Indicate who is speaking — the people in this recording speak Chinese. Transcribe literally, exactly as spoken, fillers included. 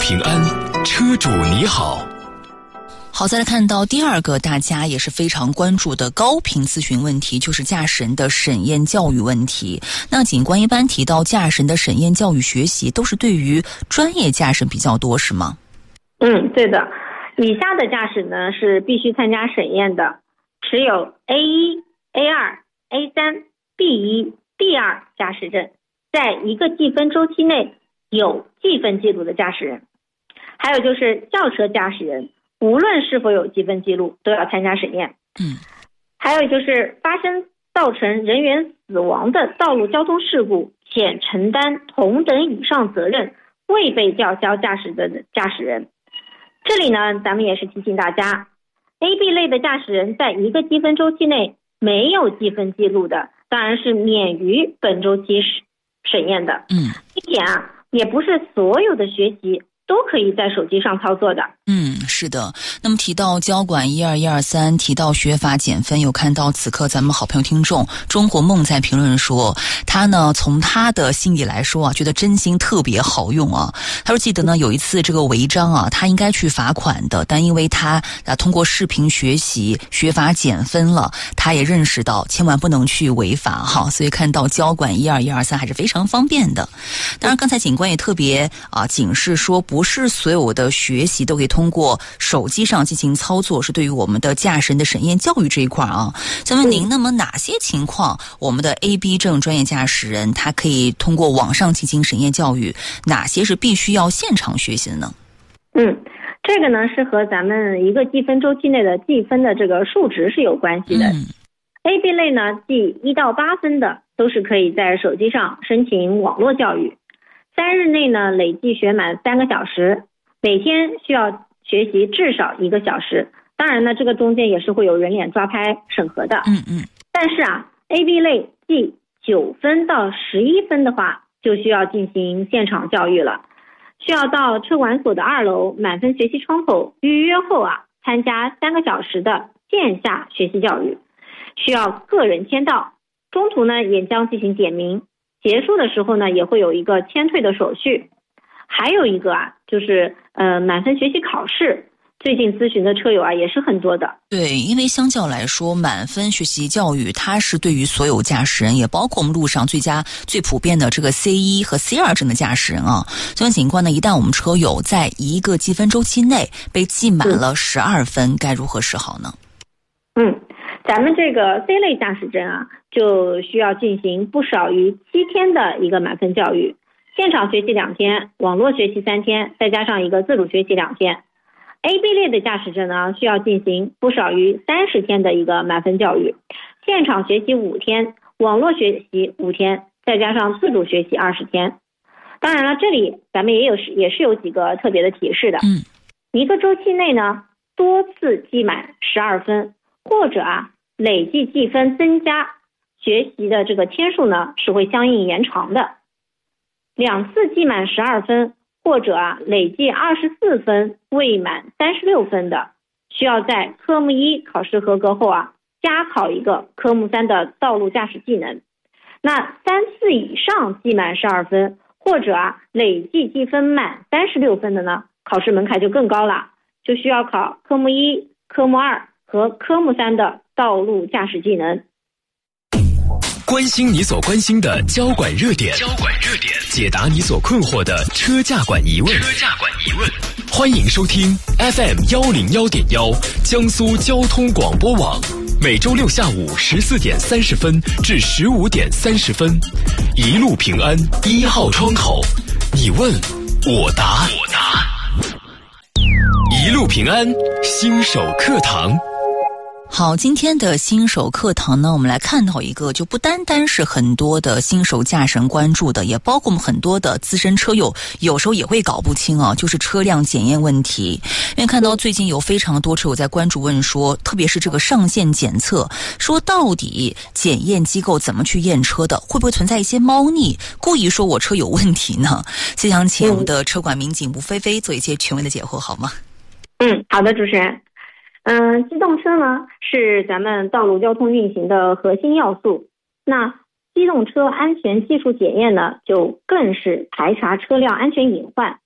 Speaker 1: 平安，车主你好。
Speaker 2: 好，再来看到第二个大家也是非常关注的高频咨询问题，就是驾驶人的审验教育问题。那警官一般提到驾驶人的审验教育学习都是对于专业驾驶比较多，是吗？
Speaker 3: 嗯，对的。以下的驾驶呢是必须参加审验的，持有 A 一、A 二、A 三、B 一、B 二驾驶证，在一个记分周期内有记分记录的驾驶人，还有就是轿车驾驶人，无论是否有记分记录都要参加审验。
Speaker 2: 嗯，还
Speaker 3: 有就是发生造成人员死亡的道路交通事故且承担同等以上责任未被吊销驾驶的驾驶人。这里呢咱们也是提醒大家， A B 类的驾驶人在一个记分周期内没有记分记录的，当然是免于本周期审验的。
Speaker 2: 嗯，
Speaker 3: 并且啊，也不是所有的学习都可以在手机上操作的。
Speaker 2: 嗯，是的。那么提到交管一二一二三，提到学法减分，有看到此刻咱们好朋友听众中国梦在评论说，他呢从他的心里来说啊，觉得真心特别好用啊。他说记得呢有一次这个违章啊，他应该去罚款的，但因为他啊通过视频学习学法减分了，他也认识到千万不能去违法哈，所以看到交管一二一二三还是非常方便的。当然刚才警官也特别啊警示说，不是所有的学习都可以通过手机上进行操作，是对于我们的驾驶人的审验教育这一块啊。想问您，那么哪些情况我们的 A B 证专业驾驶人他可以通过网上进行审验教育，哪些是必须要现场学习的呢？
Speaker 3: 嗯，这个呢是和咱们一个记分周期内的记分的这个数值是有关系的。嗯、A B 类呢记一到八分的都是可以在手机上申请网络教育，三日内呢累计学满三个小时，每天需要学习至少一个小时。当然呢，这个中间也是会有人脸抓拍审核的。
Speaker 2: 嗯嗯。
Speaker 3: 但是啊 ，A B 类记九分到十一分的话，就需要进行现场教育了，需要到车管所的二楼满分学习窗口预约后啊，参加三个小时的线下学习教育，需要个人签到，中途呢也将进行点名，结束的时候呢也会有一个签退的手续。还有一个啊，就是呃满分学习考试，最近咨询的车友啊也是很多的。
Speaker 2: 对，因为相较来说，满分学习教育它是对于所有驾驶人，也包括我们路上最佳最普遍的这个 C 一 和 C 二 证的驾驶人啊。这种情况呢，一旦我们车友在一个记分周期内被记满了十二分，嗯、该如何是好呢？
Speaker 3: 嗯，咱们这个 C 类驾驶证啊，就需要进行不少于七天的一个满分教育。现场学习两天，网络学习三天，再加上一个自主学习两天。A B 类的驾驶证呢，需要进行不少于三十天的一个满分教育，现场学习五天，网络学习五天，再加上自主学习二十天。当然了，这里咱们也有也是有几个特别的提示的。
Speaker 2: 嗯，
Speaker 3: 一个周期内呢，多次记满十二分，或者啊累计记分增加，学习的这个天数呢是会相应延长的。两次记满十二分，或者啊累计二十四分未满三十六分的，需要在科目一考试合格后啊加考一个科目三的道路驾驶技能。那三次以上记满十二分，或者啊累计记分满三十六分的呢，考试门槛就更高了，就需要考科目一、科目二和科目三的道路驾驶技能。
Speaker 1: 关心你所关心的交管热点，交管热点，解答你所困惑的车驾管疑问，车驾管疑问。欢迎收听 F M 一零一点一 江苏交通广播网，每周六下午十四点三十分至十五点三十分，一路平安一号窗口，你问我答，我答。一路平安新手课堂。
Speaker 2: 好，今天的新手课堂呢，我们来看到一个就不单单是很多的新手驾驶人关注的，也包括我们很多的资深车友有时候也会搞不清啊，就是车辆检验问题。因为看到最近有非常多车友在关注问说，特别是这个上线检测，说到底检验机构怎么去验车的，会不会存在一些猫腻，故意说我车有问题呢？所以想请我们的车管民警吴菲菲做一些权威的解惑好吗？
Speaker 3: 嗯，好的，主持人。嗯，机动车呢是咱们道路交通运行的核心要素，那机动车安全技术检验呢就更是排查车辆安全隐患，